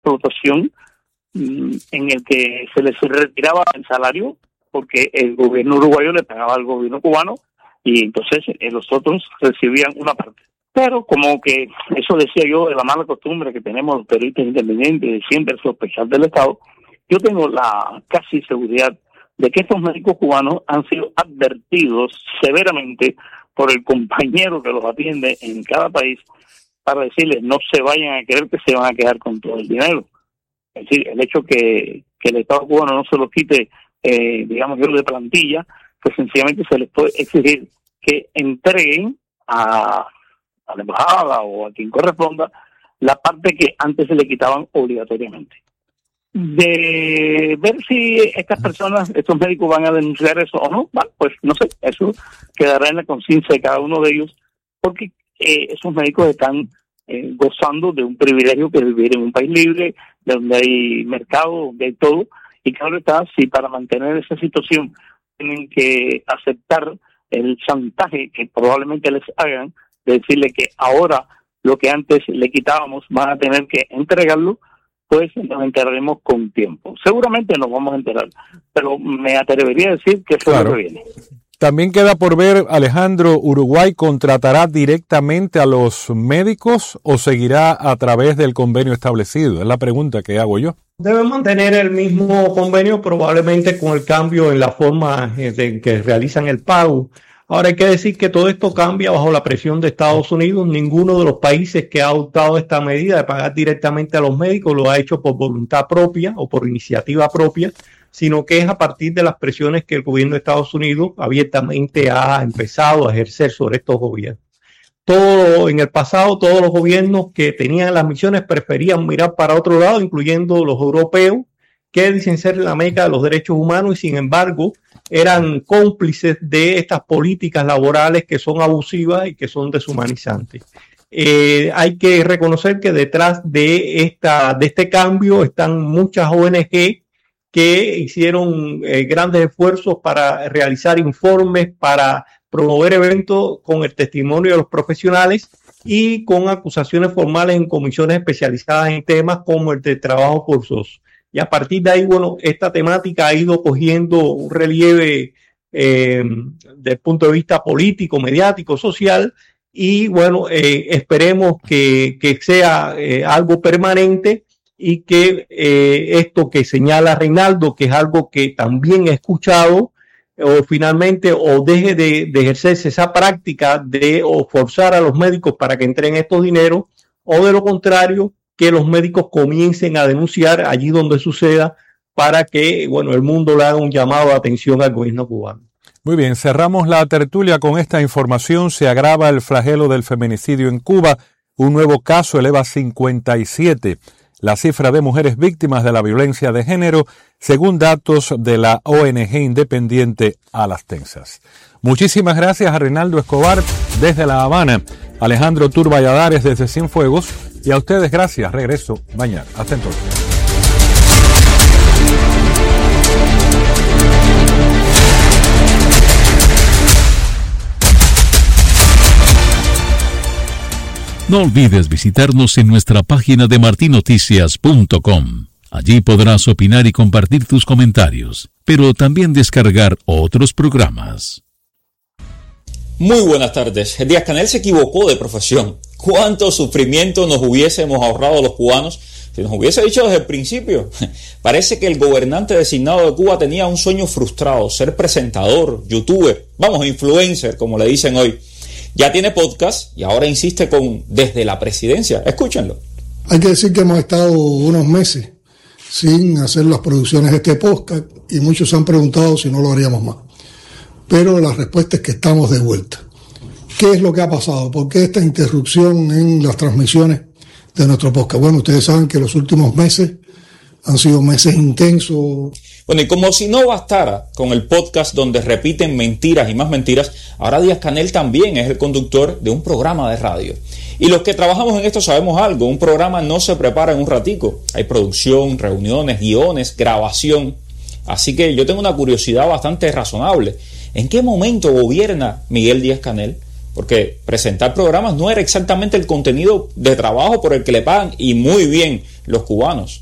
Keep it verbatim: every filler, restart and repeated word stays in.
explotación mmm, en el que se les retiraba el salario porque el gobierno uruguayo le pagaba al gobierno cubano y entonces eh, los otros recibían una parte. Pero como que eso decía yo de la mala costumbre que tenemos los periodistas independientes de siempre sospechar del Estado, yo tengo la casi seguridad de que estos médicos cubanos han sido advertidos severamente por el compañero que los atiende en cada país para decirles no se vayan a creer que se van a quedar con todo el dinero. Es decir, el hecho que, que el Estado cubano no se los quite, eh, digamos yo, de plantilla, pues sencillamente se les puede exigir que entreguen a, a la embajada o a quien corresponda la parte que antes se le quitaban obligatoriamente. De ver si estas personas, estos médicos van a denunciar eso o no, bueno, pues no sé, eso quedará en la conciencia de cada uno de ellos, porque eh, esos médicos están eh, gozando de un privilegio que es vivir en un país libre, donde hay mercado, donde hay todo, y claro está, si para mantener esa situación tienen que aceptar el chantaje que probablemente les hagan, de decirle que ahora lo que antes le quitábamos van a tener que entregarlo, pues nos enteraremos con tiempo. Seguramente nos vamos a enterar, pero me atrevería a decir que eso claro. es lo que viene. También queda por ver, Alejandro, ¿Uruguay contratará directamente a los médicos o seguirá a través del convenio establecido? Es la pregunta que hago yo. Deben mantener el mismo convenio, probablemente con el cambio en la forma en que realizan el pago. Ahora hay que decir que todo esto cambia bajo la presión de Estados Unidos. Ninguno de los países que ha adoptado esta medida de pagar directamente a los médicos lo ha hecho por voluntad propia o por iniciativa propia, sino que es a partir de las presiones que el gobierno de Estados Unidos abiertamente ha empezado a ejercer sobre estos gobiernos. Todo, en el pasado, todos los gobiernos que tenían las misiones preferían mirar para otro lado, incluyendo los europeos, que dicen ser la meca de los derechos humanos y sin embargo eran cómplices de estas políticas laborales que son abusivas y que son deshumanizantes. Eh, hay que reconocer que detrás de, esta, de este cambio están muchas O N G que hicieron eh, grandes esfuerzos para realizar informes, para promover eventos con el testimonio de los profesionales y con acusaciones formales en comisiones especializadas en temas como el de trabajo forzoso. Y a partir de ahí, bueno, esta temática ha ido cogiendo un relieve eh, desde el punto de vista político, mediático, social, y bueno, eh, esperemos que, que sea eh, algo permanente y que eh, esto que señala Reinaldo, que es algo que también he escuchado, o finalmente o deje de, de ejercerse esa práctica de o forzar a los médicos para que entreguen estos dineros, o de lo contrario, que los médicos comiencen a denunciar allí donde suceda para que, bueno, el mundo le haga un llamado de atención al gobierno cubano. Muy bien, cerramos la tertulia con esta información. Se agrava el flagelo del feminicidio en Cuba. Un nuevo caso eleva a cincuenta y siete la cifra de mujeres víctimas de la violencia de género, según datos de la O N G independiente A las Tensas. Muchísimas gracias a Reinaldo Escobar desde La Habana, Alejandro Tur Valladares desde Cienfuegos, y a ustedes gracias. Regreso mañana. Hasta entonces. No olvides visitarnos en nuestra página de martin noticias punto com. Allí podrás opinar y compartir tus comentarios, pero también descargar otros programas. Muy buenas tardes. Díaz-Canel se equivocó de profesión. ¿Cuánto sufrimiento nos hubiésemos ahorrado los cubanos si nos hubiese dicho desde el principio? Parece que el gobernante designado de Cuba tenía un sueño frustrado, ser presentador, youtuber, vamos, influencer, como le dicen hoy. Ya tiene podcast y ahora insiste con Desde la Presidencia. Escúchenlo. Hay que decir que hemos estado unos meses sin hacer las producciones de este podcast y muchos se han preguntado si no lo haríamos más. Pero la respuesta es que estamos de vuelta. ¿Qué es lo que ha pasado? ¿Por qué esta interrupción en las transmisiones de nuestro podcast? Bueno, ustedes saben que los últimos meses han sido meses intensos. Bueno, y como si no bastara con el podcast donde repiten mentiras y más mentiras, ahora Díaz-Canel también es el conductor de un programa de radio. Y los que trabajamos en esto sabemos algo, un programa no se prepara en un ratico. Hay producción, reuniones, guiones, grabación. Así que yo tengo una curiosidad bastante razonable. ¿En qué momento gobierna Miguel Díaz-Canel? porque presentar programas no era exactamente el contenido de trabajo por el que le pagan, y muy bien los cubanos.